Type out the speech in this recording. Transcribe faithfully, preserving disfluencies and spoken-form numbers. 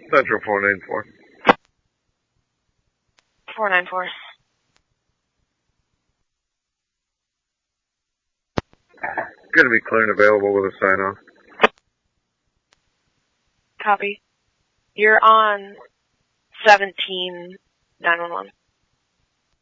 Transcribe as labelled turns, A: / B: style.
A: Central four nine four.
B: four nine four.
A: Gonna be clear and available with a sign off.
B: Copy. You're on seventeen nine one one.